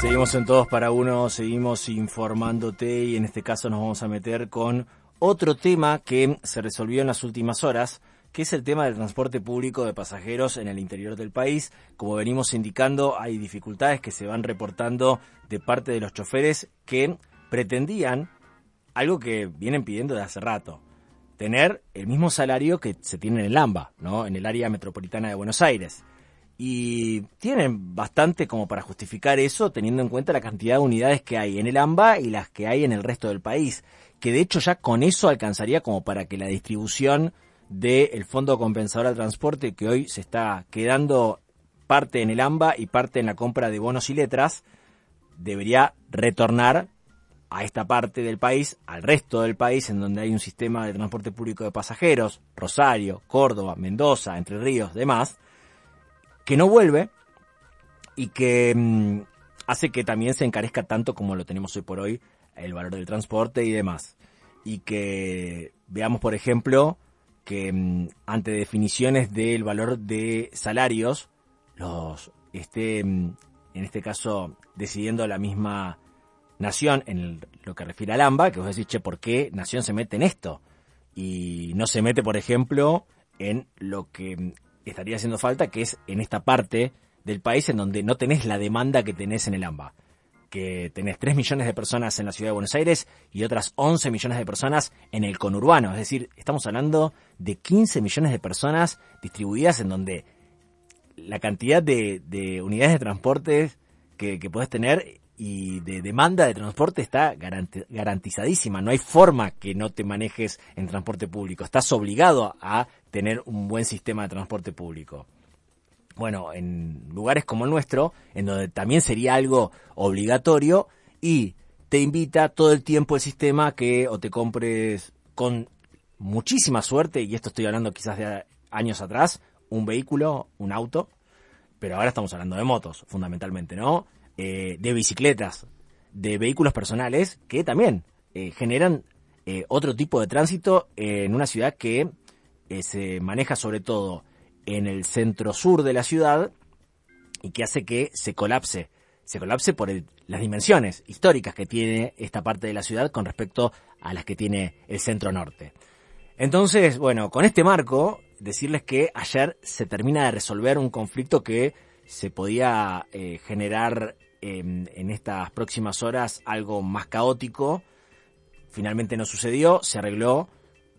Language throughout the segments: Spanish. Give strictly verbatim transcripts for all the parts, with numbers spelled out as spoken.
Seguimos en Todos para Uno, seguimos informándote y en este caso nos vamos a meter con otro tema que se resolvió en las últimas horas, que es el tema del transporte público de pasajeros en el interior del país. Como venimos indicando, hay dificultades que se van reportando de parte de los choferes que pretendían algo que vienen pidiendo desde hace rato: tener el mismo salario que se tiene en el AMBA, ¿no? En el área metropolitana de Buenos Aires. Y tienen bastante como para justificar eso, teniendo en cuenta la cantidad de unidades que hay en el AMBA y las que hay en el resto del país, que de hecho ya con eso alcanzaría como para que la distribución del Fondo Compensador al Transporte, que hoy se está quedando parte en el AMBA y parte en la compra de bonos y letras, debería retornar a esta parte del país, al resto del país, en donde hay un sistema de transporte público de pasajeros, Rosario, Córdoba, Mendoza, Entre Ríos, demás, que no vuelve y que mmm, hace que también se encarezca tanto como lo tenemos hoy por hoy el valor del transporte y demás. Y que veamos, por ejemplo, que mmm, ante definiciones del valor de salarios, los esté, mmm, en este caso, decidiendo la misma Nación en el, lo que refiere al AMBA, que vos decís, che, ¿por qué Nación se mete en esto? Y no se mete, por ejemplo, en lo que estaría haciendo falta, que es en esta parte del país en donde no tenés la demanda que tenés en el AMBA, que tenés tres millones de personas en la ciudad de Buenos Aires y otras once millones de personas en el conurbano. Es decir, estamos hablando de quince millones de personas distribuidas en donde la cantidad de, de unidades de transporte que, que podés tener y de demanda de transporte está garanti- garantizadísima. No hay forma que no te manejes en transporte público. Estás obligado a tener un buen sistema de transporte público. Bueno, en lugares como el nuestro, en donde también sería algo obligatorio, y te invita todo el tiempo el sistema que o te compres con muchísima suerte, y esto estoy hablando quizás de años atrás, un vehículo, un auto, pero ahora estamos hablando de motos, fundamentalmente, ¿no? Eh, de bicicletas, de vehículos personales que también eh, generan eh, otro tipo de tránsito en una ciudad que eh, se maneja sobre todo en el centro sur de la ciudad y que hace que se colapse, se colapse por el, las dimensiones históricas que tiene esta parte de la ciudad con respecto a las que tiene el centro norte. Entonces, bueno, con este marco, decirles que ayer se termina de resolver un conflicto que se podía eh, generar eh, en estas próximas horas algo más caótico. Finalmente no sucedió, se arregló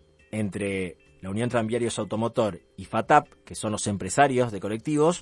entre la Unión Tranviarios Automotor y FATAP, que son los empresarios de colectivos,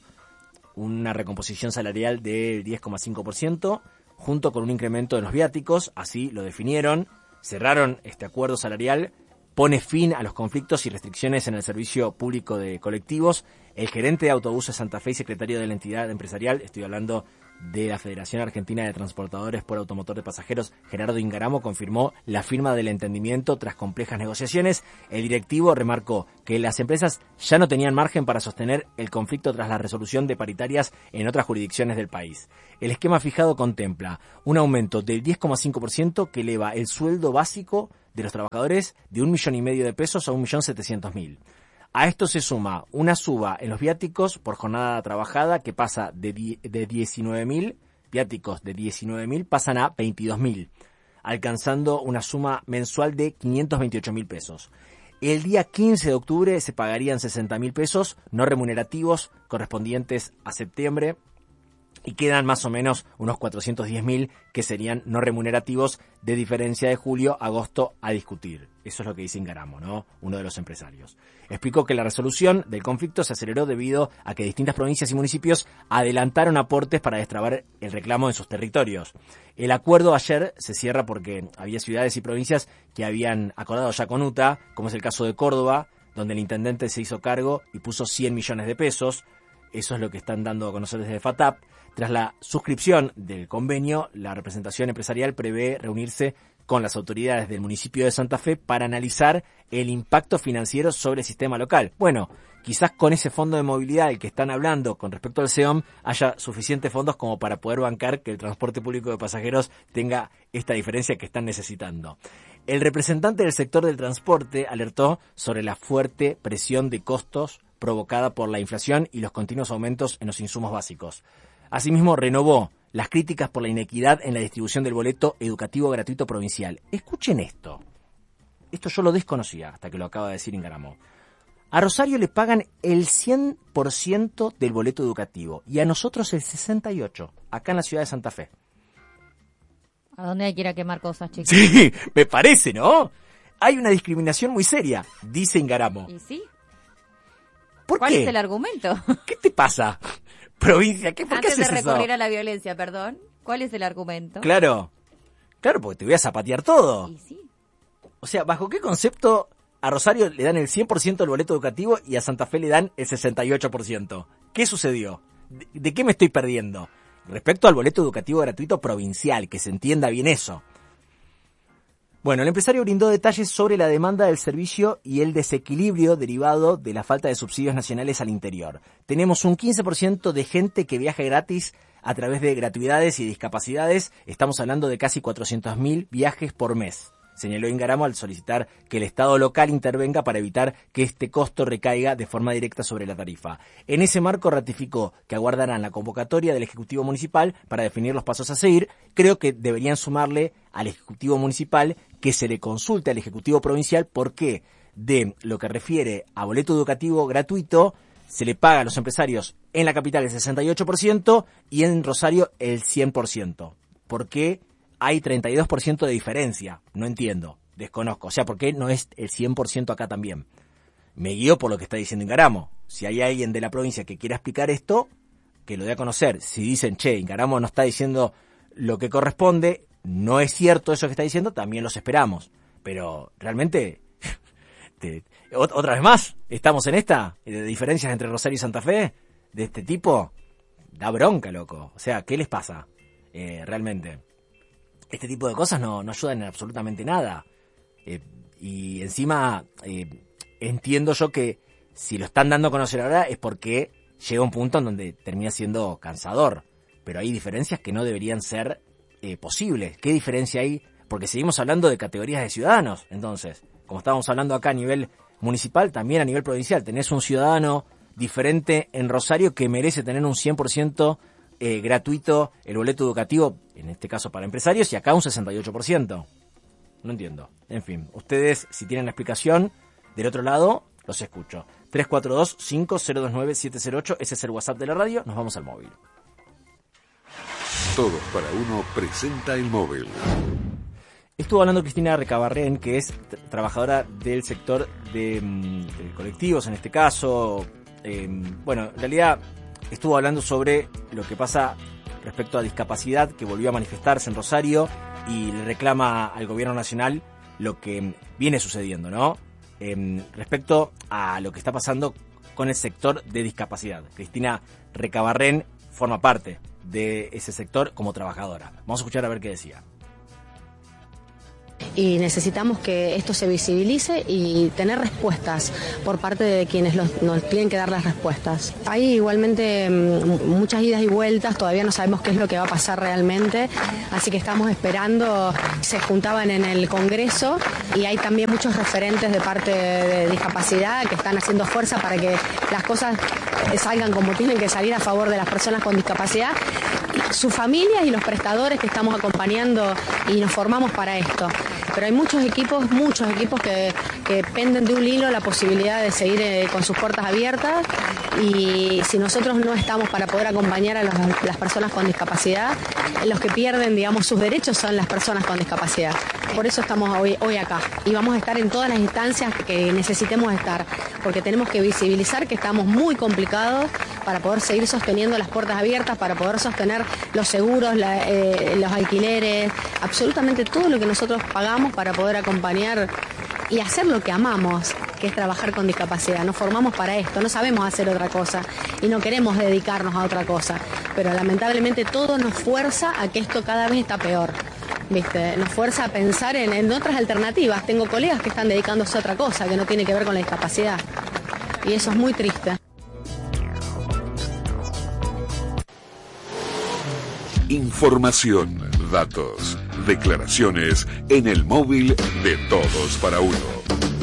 una recomposición salarial del diez coma cinco por ciento, junto con un incremento de los viáticos, así lo definieron, cerraron este acuerdo salarial, pone fin a los conflictos y restricciones en el servicio público de colectivos. El gerente de Autobuses Santa Fe y secretario de la entidad empresarial, estoy hablando de la Federación Argentina de Transportadores por Automotor de Pasajeros, Gerardo Ingaramo, confirmó la firma del entendimiento tras complejas negociaciones. El directivo remarcó que las empresas ya no tenían margen para sostener el conflicto tras la resolución de paritarias en otras jurisdicciones del país. El esquema fijado contempla un aumento del diez coma cinco por ciento que eleva el sueldo básico de los trabajadores de un millón y medio de pesos a un millón setecientos mil. A esto se suma una suba en los viáticos por jornada trabajada que pasa de, die, de diecinueve mil, viáticos de diecinueve mil pasan a veintidós mil, alcanzando una suma mensual de quinientos veintiocho mil pesos. El día quince de octubre se pagarían sesenta mil pesos no remunerativos correspondientes a septiembre, y quedan más o menos unos cuatrocientos diez mil que serían no remunerativos de diferencia de julio a agosto a discutir. Eso es lo que dice Ingaramo, ¿no? Uno de los empresarios. Explicó que la resolución del conflicto se aceleró debido a que distintas provincias y municipios adelantaron aportes para destrabar el reclamo en sus territorios. El acuerdo ayer se cierra porque había ciudades y provincias que habían acordado ya con U T A, como es el caso de Córdoba, donde el intendente se hizo cargo y puso cien millones de pesos. Eso es lo que están dando a conocer desde FATAP. Tras la suscripción del convenio, la representación empresarial prevé reunirse con las autoridades del municipio de Santa Fe para analizar el impacto financiero sobre el sistema local. Bueno, quizás con ese fondo de movilidad del que están hablando con respecto al SEOM haya suficientes fondos como para poder bancar que el transporte público de pasajeros tenga esta diferencia que están necesitando. El representante del sector del transporte alertó sobre la fuerte presión de costos provocada por la inflación y los continuos aumentos en los insumos básicos. Asimismo, renovó las críticas por la inequidad en la distribución del boleto educativo gratuito provincial. Escuchen esto. Esto yo lo desconocía hasta que lo acaba de decir Ingaramo. A Rosario le pagan el cien por ciento del boleto educativo y a nosotros el sesenta y ocho por ciento, acá en la ciudad de Santa Fe. ¿A dónde hay que ir a quemar cosas, chicos? Sí, me parece, ¿no? Hay una discriminación muy seria, dice Ingaramo. ¿Y sí? ¿Por ¿Cuál qué? es el argumento? ¿Qué te pasa? Provincia, ¿qué, ¿por qué Antes de haces recurrir eso? a la violencia, perdón, ¿cuál es el argumento? Claro, claro, porque te voy a zapatear todo. ¿Y sí? O sea, ¿bajo qué concepto a Rosario le dan el cien por ciento del boleto educativo y a Santa Fe le dan el sesenta y ocho por ciento? ¿Qué sucedió? ¿De, de qué me estoy perdiendo? Respecto al boleto educativo gratuito provincial, que se entienda bien eso. Bueno, el empresario brindó detalles sobre la demanda del servicio y el desequilibrio derivado de la falta de subsidios nacionales al interior. Tenemos un quince por ciento de gente que viaja gratis a través de gratuidades y discapacidades. Estamos hablando de casi cuatrocientos mil viajes por mes, señaló Ingaramo al solicitar que el Estado local intervenga para evitar que este costo recaiga de forma directa sobre la tarifa. En ese marco ratificó que aguardarán la convocatoria del Ejecutivo Municipal para definir los pasos a seguir. Creo que deberían sumarle al Ejecutivo Municipal que se le consulte al Ejecutivo Provincial porque de lo que refiere a boleto educativo gratuito se le paga a los empresarios en la capital el sesenta y ocho por ciento y en Rosario el cien por ciento. ¿Por qué hay treinta y dos por ciento de diferencia? No entiendo, desconozco. O sea, ¿por qué no es el cien por ciento acá también? Me guío por lo que está diciendo Ingaramo. Si hay alguien de la provincia que quiera explicar esto, que lo dé a conocer. Si dicen, che, Ingaramo no está diciendo lo que corresponde, no es cierto eso que está diciendo, también los esperamos. Pero realmente, te, otra vez más, estamos en esta, de diferencias entre Rosario y Santa Fe, de este tipo, da bronca, loco. O sea, ¿qué les pasa? Eh, realmente. Este tipo de cosas no, no ayudan en absolutamente nada. Eh, y encima, eh, entiendo yo que si lo están dando a conocer ahora es porque llega un punto en donde termina siendo cansador. Pero hay diferencias que no deberían ser eh, posibles. ¿Qué diferencia hay? Porque seguimos hablando de categorías de ciudadanos. Entonces, como estábamos hablando acá a nivel municipal, también a nivel provincial. Tenés un ciudadano diferente en Rosario que merece tener un cien por ciento eh, gratuito el boleto educativo, en este caso para empresarios, y acá un sesenta y ocho por ciento. No entiendo. En fin, ustedes, si tienen la explicación, del otro lado, los escucho. tres cuatro dos, cinco cero dos nueve, siete cero ocho, ese es el WhatsApp de la radio. Nos vamos al móvil. Todos para uno presenta el móvil. Estuvo hablando Cristina Recabarren, que es t- trabajadora del sector de, de colectivos, en este caso. Eh, bueno, en realidad estuvo hablando sobre lo que pasa respecto a discapacidad, que volvió a manifestarse en Rosario y le reclama al gobierno nacional lo que viene sucediendo, ¿no? Eh, respecto a lo que está pasando con el sector de discapacidad. Cristina Recabarren forma parte de ese sector como trabajadora. Vamos a escuchar a ver qué decía. Y necesitamos que esto se visibilice y tener respuestas por parte de quienes los, nos tienen que dar las respuestas. Hay igualmente m- muchas idas y vueltas, todavía no sabemos qué es lo que va a pasar realmente, así que estamos esperando. Se juntaban en el Congreso y hay también muchos referentes de parte de discapacidad que están haciendo fuerza para que las cosas salgan como tienen que salir a favor de las personas con discapacidad, sus familias y los prestadores que estamos acompañando y nos formamos para esto. Pero hay muchos equipos, muchos equipos que, que penden de un hilo la posibilidad de seguir eh, con sus puertas abiertas, y si nosotros no estamos para poder acompañar a los, las personas con discapacidad, los que pierden, digamos, sus derechos son las personas con discapacidad. Por eso estamos hoy, hoy acá y vamos a estar en todas las instancias que necesitemos estar, porque tenemos que visibilizar que estamos muy complicados para poder seguir sosteniendo las puertas abiertas, para poder sostener los seguros, la, eh, los alquileres, absolutamente todo lo que nosotros pagamos para poder acompañar y hacer lo que amamos, que es trabajar con discapacidad. Nos formamos para esto, no sabemos hacer otra cosa y no queremos dedicarnos a otra cosa, pero lamentablemente todo nos fuerza a que esto cada vez está peor. ¿Viste? Nos fuerza a pensar en, en otras alternativas. Tengo colegas que están dedicándose a otra cosa que no tiene que ver con la discapacidad y eso es muy triste. Información, datos, declaraciones en el móvil de Todos para Uno.